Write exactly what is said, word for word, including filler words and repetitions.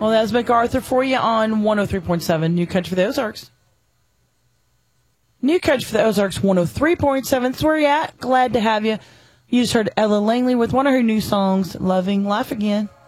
Well, that's MacArthur for you on one oh three point seven New Country for the Ozarks. New Country for the Ozarks one oh three point seven. That's where you at. Glad to have you. You just heard Ella Langley with one of her new songs, Loving Life Again.